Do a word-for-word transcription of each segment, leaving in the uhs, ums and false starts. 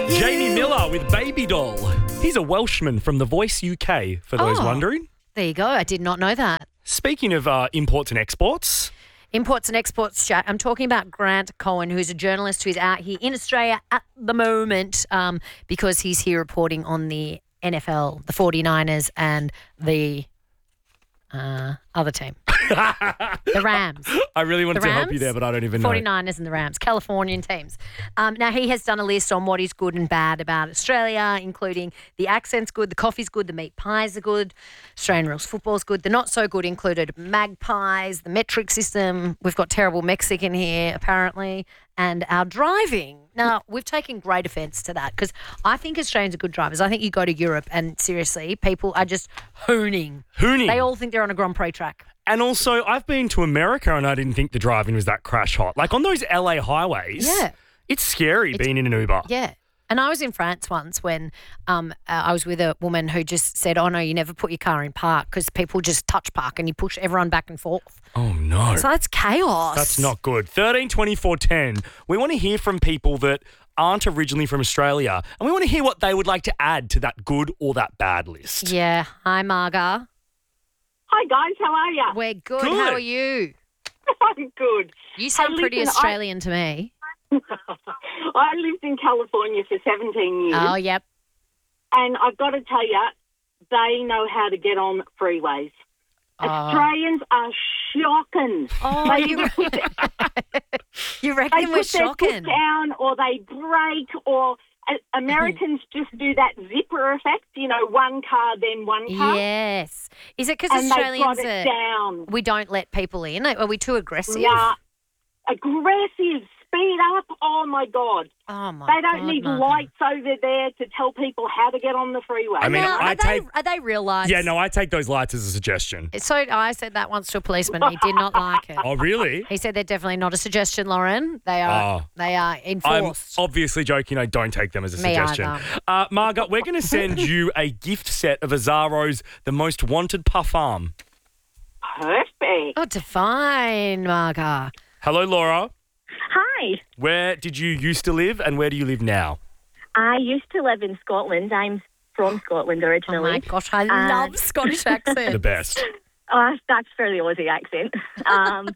Jamie Miller with Baby Doll. He's a Welshman from The Voice U K, for those Oh. wondering. There you go. I did not know that. Speaking of uh, imports and exports, Imports and exports chat. I'm talking about Grant Cohen, who's a journalist who's out here in Australia at the moment um, because he's here reporting on the N F L, the forty-niners and the uh, other team, the Rams. I really wanted The to help you Rams? there, but I don't even know. forty-niners and the Rams, Californian teams. Um, now, he has done a list on what is good and bad about Australia, including the accent's good, the coffee's good, the meat pies are good, Australian rules football's good. The not so good included magpies, the metric system. We've got terrible Mexican here, apparently, and our driving. Now, we've taken great offence to that because I think Australians are good drivers. I think you go to Europe and, seriously, people are just hooning. Hooning. They all think they're on a Grand Prix track. And also, I've been to America and I didn't think the driving was that crash hot. Like on those L A highways, Yeah. it's scary being in an Uber. Yeah. And I was in France once when um, uh, I was with a woman who just said, oh, no, you never put your car in park because people just touch park and you push everyone back and forth. Oh, no. So that's chaos. That's not good. thirteen twenty-four ten. We want to hear from people that aren't originally from Australia and we want to hear what they would like to add to that good or that bad list. Yeah. Hi, Marga. Hi guys, how are you? We're good. Good. How are you? I'm good. You sound Hey, pretty listen, I- Australian to me. I lived in California for seventeen years, Oh, yep. and I've got to tell you, they know how to get on freeways. Oh. Australians are shocking. Oh, They you, either put their- you they reckon we're put their foot shocking? down, or they brake, or uh, Americans just do that zipper effect. You know, one car, then one car, Yes. Is it because and they've got Australians it are, down. we don't let people in? Are we too aggressive? Yeah, aggressive. Speed up. Oh, my God. Oh, my They don't God, need Marga. lights over there to tell people how to get on the freeway. I mean, Now, I are, they, take- are they real lights? Yeah, no, I take those lights as a suggestion. So I said that once to a policeman. He did not like it. Oh, really? He said they're definitely not a suggestion, Lauren. They are. Oh. They are I'm enforced. obviously joking. I don't take them as a Me suggestion. either. Uh, Margaret, we're going to send you a gift set of Azzaro's The Most Wanted Parfum. Perfect. Oh, divine, Marga. Hello, Laura. Hi. Where did you used to live and where do you live now? I used to live in Scotland. I'm from Scotland Oh originally. my gosh, I Uh, love Scottish The accents. best. Oh, that's fairly Aussie accent. Um,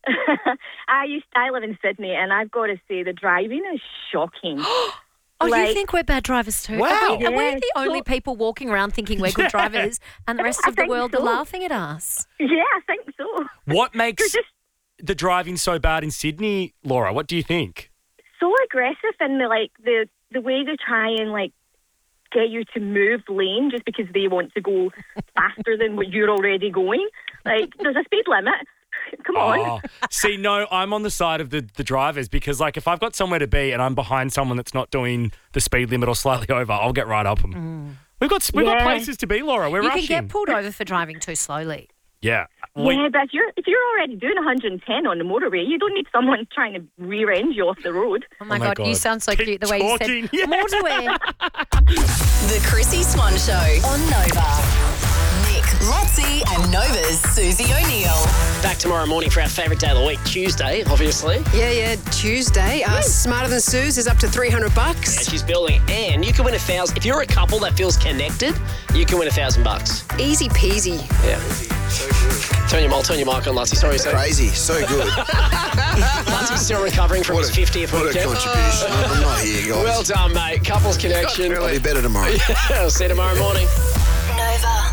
I used I live in Sydney, and I've got to say the driving is shocking. Oh, you Like- think we're bad drivers too? Wow. Are we, are we Yeah, the only so- people walking around thinking we're good Yeah. drivers and the rest I of the think world so. are laughing at us? Yeah, I think so. What makes You're just the driving so bad in Sydney, Laura? What do you think? so aggressive, and the like the the way they try and like get you to move lane just because they want to go faster than what you're already going. Like there's a speed limit. Come on. Oh, see, no, I'm on the side of the, the drivers because, like, if I've got somewhere to be and I'm behind someone that's not doing the speed limit or slightly over, I'll get right up them. We've got we've got Yeah. places to be, Laura. We're You rushing. can get pulled over for driving too slowly. Yeah. We- Yeah, but if you're if you're already doing one hundred ten on the motorway, you don't need someone trying to rear end you off the road. Oh my, Oh my God, you God. sound so Keep cute the way talking. you said Yeah. motorway. The Chrissy Swan Show on Nova. Nick, Lotzie and Nova's Susie O'Neill. Back tomorrow morning for our favourite day of the week, Tuesday, obviously. Yeah, yeah, Tuesday. Uh, Smarter Than Suze is up to three hundred And bucks. she's building, and you can win a thousand. If you're a couple that feels connected, you can win a thousand bucks. Easy peasy. Yeah. Turn your, I'll turn your mic on, Lotzie. Sorry, so Crazy, so good. Lottie's still recovering from What his a, fiftieth what a weekend. contribution. I'm not here, guys. Well done, mate. Couples connection. I'll be better tomorrow. I'll see you tomorrow morning. Nova.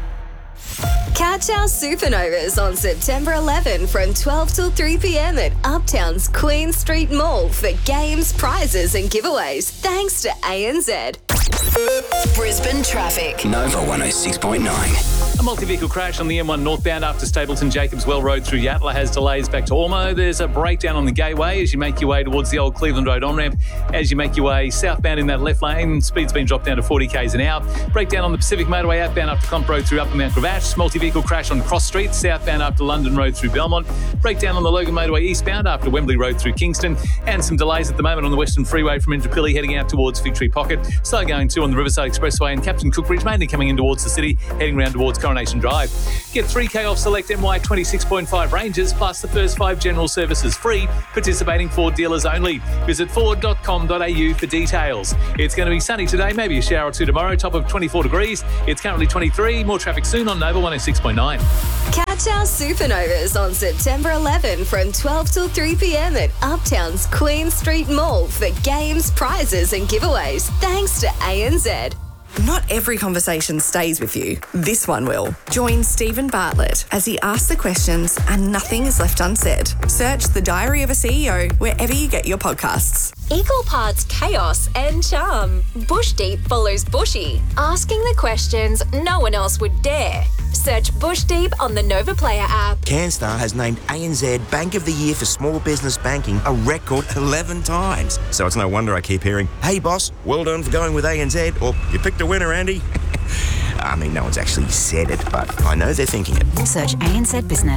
Catch our supernovas on September eleventh from twelve till three p.m. at Uptown's Queen Street Mall for games, prizes and giveaways. Thanks to A N Z. Brisbane traffic. Nova one oh six point nine. A multi-vehicle crash on the M one northbound after Stapleton Jacobs Well Road through Yatala has delays back to Ormo. There's a breakdown on the Gateway as you make your way towards the old Cleveland Road on-ramp. As you make your way southbound in that left lane, speed's been dropped down to forty k's an hour. Breakdown on the Pacific Motorway outbound up to Comp Road through Upper Mount Gravatt. Multi-vehicle crash on Cross Street southbound up to London Road through Belmont. Breakdown on the Logan Motorway eastbound after Wembley Road through Kingston. And some delays at the moment on the Western Freeway from Indooroopilly heading out towards Victory Pocket. Slow going going to on the Riverside Expressway and Captain Cook Bridge, mainly coming in towards the city, heading round towards Coronation Drive. Get three K off select M Y twenty-six point five ranges, plus the first five general services free, participating Ford dealers only. Visit ford dot com dot a u for details. It's going to be sunny today, maybe a shower or two tomorrow, top of twenty-four degrees. It's currently twenty-three. More traffic soon on Nova one oh six point nine. Catch our Supernovas on September eleventh from twelve till three p.m. at Uptown's Queen Street Mall for games, prizes and giveaways. Thanks to A N Z. Not every conversation stays with you. This one will. Join Stephen Bartlett as he asks the questions and nothing is left unsaid. Search The Diary of a C E O wherever you get your podcasts. Equal parts chaos and charm. Bush Deep follows Bushy, asking the questions no one else would dare. Search Bush Deep on the Nova Player app. CanStar has named A N Z Bank of the Year for Small Business Banking a record eleven times. So it's no wonder I keep hearing, "Hey boss, well done for going with A N Z," or "You picked a winner, Andy." I mean, no one's actually said it, but I know they're thinking it. Search A N Z Business.